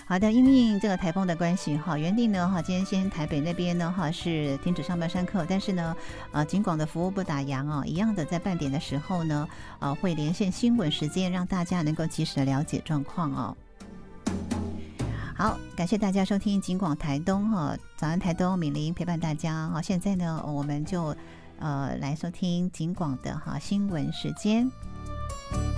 好的，因应这个台风的关系哈，原定呢哈，今天先台北那边呢哈是停止上班上课，但是呢，警广的服务部打烊哦，一样的在半点的时候呢，会连线新闻时间，让大家能够及时的了解状况哦。好，感谢大家收听警广台东哈，早安台东，敏玲陪伴大家哈。现在呢，我们就来收听警广的哈新闻时间。